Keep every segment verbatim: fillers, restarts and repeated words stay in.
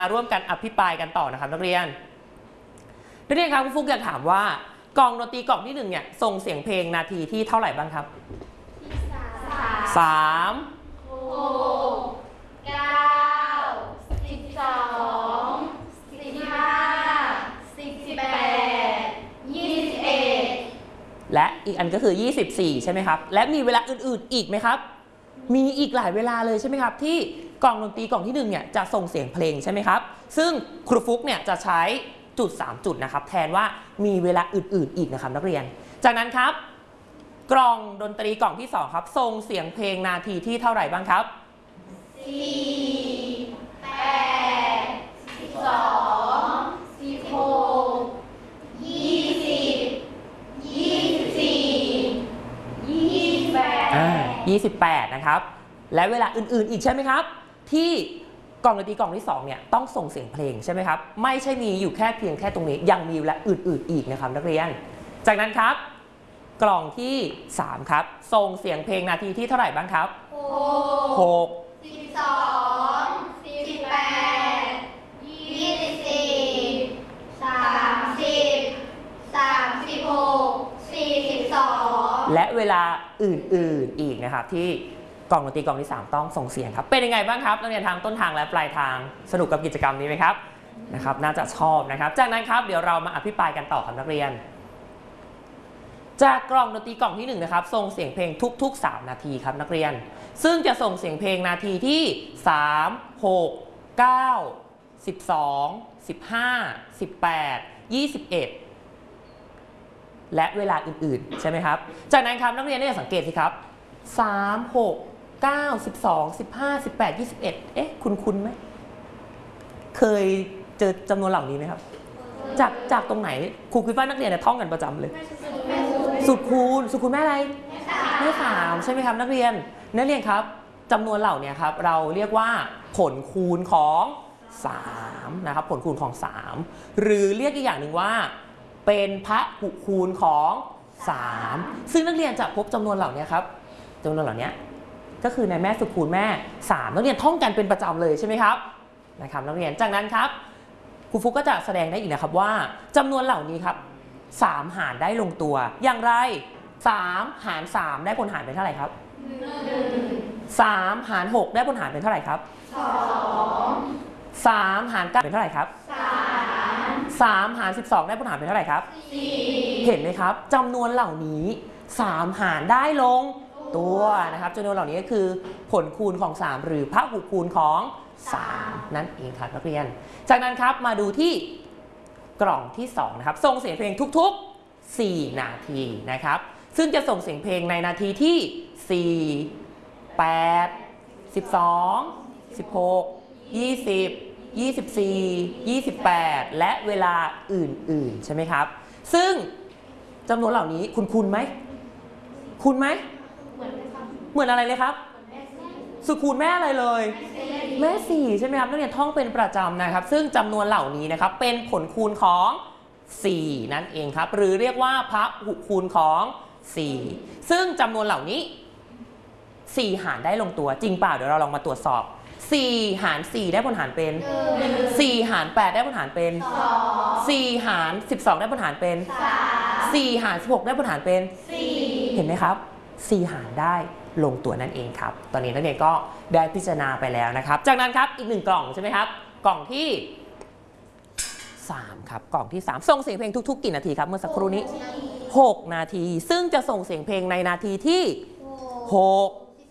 ร่วมกันอภิปรายกันต่อนะครับนักเรียนนักเรียนครับคุณฟุกอยากถามว่ากลองดนตรีกล่องที่หนึ่งเนี่ยส่งเสียงเพลงนาทีที่เท่าไหร่บ้างครับสามหกเก้าสิบสองสิบห้าสิบแปดยี่สิบเอ็ดและอีกอันก็คือยี่สิบสี่ใช่ไหมครับและมีเวลาอื่นๆอีกไหมครับมีอีกหลายเวลาเลยใช่ไหมครับที่กล่องดนตรีกล่องที่หนึ่งเนี่ยจะส่งเสียงเพลงใช่ไหมครับซึ่งครูฟุกเนี่ยจะใช้จุดสามจุดนะครับแทนว่ามีเวลาอื่นๆอีกนะครับนักเรียนจากนั้นครับกล่องดนตรีกล่องที่สองครับส่งเสียงเพลงนาทีที่เท่าไหร่บ้างครับสี่แปดสิบสองสิบหกยี่สิบยี่สิบสี่ยี่สิบแปดอ่ายี่สิบแปดนะครับและเวลาอื่นๆอีกใช่ไหมครับที่กล่องดนตรีกล่องที่สองเนี่ยต้องส่งเสียงเพลงใช่ไหมครับไม่ใช่มีอยู่แค่เพียงแค่ตรงนี้ยังมีเวลาอื่นๆอีกนะครับนักเรียนจากนั้นครับกล่องที่สามครับส่งเสียงเพลงนาทีที่เท่าไหร่บ้างครับหกสิบสองสิบแปดยี่สิบสี่สามสิบสามสิบหกสี่สิบสองและเวลาอื่นๆอีกนะครับที่กล่องดนตรีกล่องที่สามต้องส่งเสียงครับเป็นยังไงบ้างครับนักเรียนทางต้นทางและปลายทางสนุกกับกิจกรรมนี้ไหมครับนะครับน่าจะชอบนะครับจากนั้นครับเดี๋ยวเรามาอภิปรายกันต่อครับนักเรียนจากกล่องดนตรีกล่องที่หนึ่งนะครับส่งเสียงเพลงทุกๆสามนาทีครับนักเรียนซึ่งจะส่งเสียงเพลงนาทีที่สาม หก เก้า สิบสอง สิบห้า สิบแปด ยี่สิบเอ็ดและเวลาอื่นๆใช่ไหมครับจากนั้นครับนักเรียนได้สังเกตสิครับสาม หก เก้า สิบสอง สิบห้า สิบแปด ยี่สิบเอ็ดเอ๊ะคุ้นๆไหมเคยเจอจำนวนเหล่านี้ไหมครับจากจากตรงไหนครูคิดว่านักเรียนเนี่ยท่องกันประจำเลยสุดคูณสุดคูณแม่อะไรแม่สามใช่ไหมครับนักเรียนนักเรียนครับจำนวนเหล่านี้ครับเราเรียกว่าผลคูณของสามนะครับผลคูณของสามหรือเรียกอีกอย่างหนึ่งว่าเป็นพหุคูณของสามซึ่งนักเรียนจะพบจำนวนเหล่านี้ครับจำนวนเหล่านี้ก็คือในแม่สุดคูณแม่สามนักเรียนท่องกันเป็นประจำเลยใช่ไหมครับนะครับนักเรียนจากนั้นครับครูฟุกก็จะแสดงได้อีกนะครับว่าจำนวนเหล่านี้ครับสามหารได้ลงตัวอย่างไรสามหารสามได้ผลหารเป็นเท่าไหร่ครับสามหารหกได้ผลหารเป็นเท่าไหร่ครับสองสามหารเก้าเป็นเท่าไหร่ครับสามสามหารสิบสองได้ผลหารเป็นเท่าไหร่ครับสี่เห็นไหมครับจำนวนเหล่านี้สามหารได้ลงตัวนะครับจำนวนเหล่านี้ก็คือผลคูณของสามหรือพหุคูณของสามนั่นเองครับนักเรียนจากนั้นครับมาดูที่กล่องที่สองนะครับส่งเสียงเพลงทุกๆสี่นาทีนะครับซึ่งจะส่งเสียงเพลงในนาทีที่สี่ แปด สิบสอง สิบหก ยี่สิบ ยี่สิบสี่ ยี่สิบแปดและเวลาอื่นๆใช่ไหมครับซึ่งจำนวนเหล่านี้คุณคุณไหมคุณไหมเหมือนอะไรเลยครับสุคูณแม่อะไรเลยแม่สี่ใช่ไหมครับนักเรียนท่องเป็นประจำนะครับซึ่งจำนวนเหล่านี้นะครับเป็นผลคูณของสี่นั่นเองครับหรือเรียกว่าพหุคูณของสี่ซึ่งจำนวนเหล่านี้สี่หารได้ลงตัวจริงเปล่าเดี๋ยวเราลองมาตรวจสอบสี่หารสี่ได้ผลหารเป็นสี่หารแปดได้ผลหารเป็นสี่หารสิบสองได้ผลหารเป็นสี่หารสิบหกได้ผลหารเป็นเห็นไหมครับสี่หารได้ลงตัวนั่นเองครับตอนนี้นักเรียนก็ได้พิจารณาไปแล้วนะครับจากนั้นครับอีกหนึ่งกล่องใช่ไหมครับกล่องที่สามครับกล่องที่สามส่งเสียงเพลงทุกๆกี่นาทีครับเมื่อสักครู่นี้หกนาทีซึ่งจะส่งเสียงเพลงในนาทีที่หก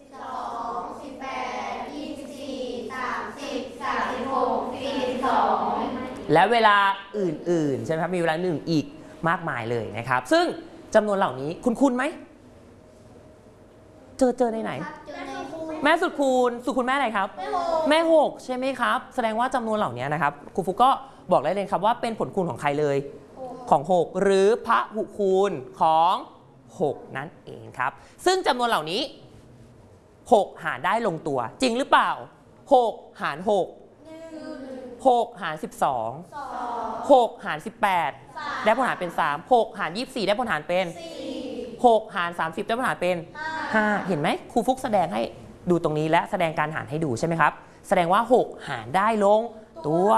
และเวลาอื่นๆใช่ไหมครับมีเวลาหนึ่งอีกมากมายเลยนะครับซึ่งจำนวนเหล่านี้คุณคุณไหมเจอเจอในไหนแม่สุดคูณสุดคูณแม่อะไรครับแม่หกใช่ไหมครับแสดงว่าจำนวนเหล่านี้นะครับครูฟุกก็บอกได้เลยครับว่าเป็นผลคูณของใครเลยของหกหรือพหุคูณของหกนั่นเองครับซึ่งจำนวนเหล่านี้หกหารได้ลงตัวจริงหรือเปล่าหกหารหกหกหารสิบสองหกหารสิบแปดได้ผลหารเป็นสาม หกหารยี่สิบสี่ได้ผลหารเป็นหกหารสามสิบได้ผลหารเป็นห้าเห็นไหมครูฟุกแสดงให้ดูตรงนี้และแสดงการหารให้ดูใช่ไหมครับแสดงว่าหกหารได้ลงตัว